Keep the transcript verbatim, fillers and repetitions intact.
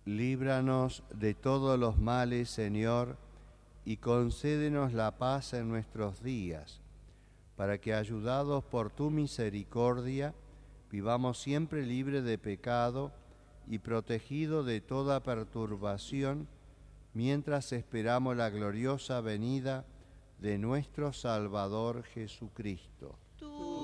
Líbranos de todos los males, Señor, y concédenos la paz en nuestros días, para que, ayudados por tu misericordia, vivamos siempre libres de pecado y protegidos de toda perturbación, mientras esperamos la gloriosa venida de nuestro Salvador Jesucristo.